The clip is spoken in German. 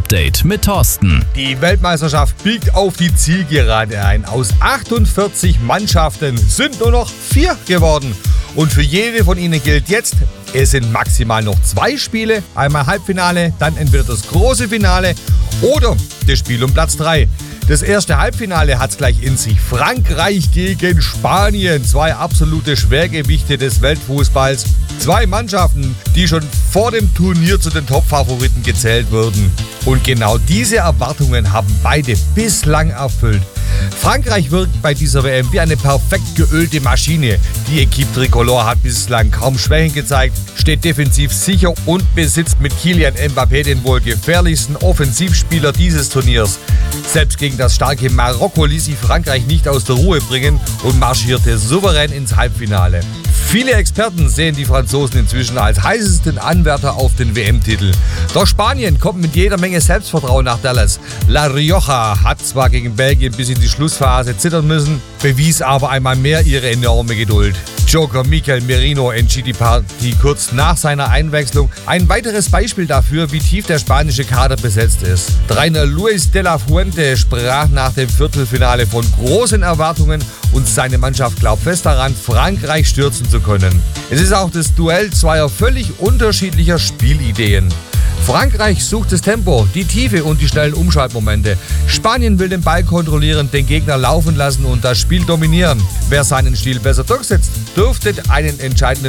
Update mit Thorsten. Die Weltmeisterschaft biegt auf die Zielgerade ein. Aus 48 Mannschaften sind nur noch 4 geworden. Und für jede von ihnen gilt jetzt, es sind maximal noch 2 Spiele. Einmal Halbfinale, dann entweder das große Finale oder das Spiel um Platz 3. Das erste Halbfinale hat es gleich in sich. Frankreich gegen Spanien. 2 absolute Schwergewichte des Weltfußballs. 2 Mannschaften, die schon vor dem Turnier zu den Top-Favoriten gezählt wurden. Und genau diese Erwartungen haben beide bislang erfüllt. Frankreich wirkt bei dieser WM wie eine perfekt geölte Maschine. Die Equipe Tricolore hat bislang kaum Schwächen gezeigt, steht defensiv sicher und besitzt mit Kylian Mbappé den wohl gefährlichsten Offensivspieler dieses Turniers. Selbst gegen das starke Marokko ließ sich Frankreich nicht aus der Ruhe bringen und marschierte souverän ins Halbfinale. Viele Experten sehen die Franzosen inzwischen als heißesten Anwärter auf den WM-Titel. Doch Spanien kommt mit jeder Menge Selbstvertrauen nach Dallas. La Rioja hat zwar gegen Belgien bis in die Schlussphase zittern müssen, bewies aber einmal mehr ihre enorme Geduld. Joker Mikel Merino entschied die Partie kurz nach seiner Einwechslung. Ein weiteres Beispiel dafür, wie tief der spanische Kader besetzt ist. Trainer Luis de la Fuente sprach nach dem Viertelfinale von großen Erwartungen und seine Mannschaft glaubt fest daran, Frankreich stürzen zu können. Es ist auch das Duell zweier völlig unterschiedlicher Spielideen. Frankreich sucht das Tempo, die Tiefe und die schnellen Umschaltmomente. Spanien will den Ball kontrollieren, den Gegner laufen lassen und das Spiel dominieren. Wer seinen Stil besser durchsetzt, dürfte einen entscheidenden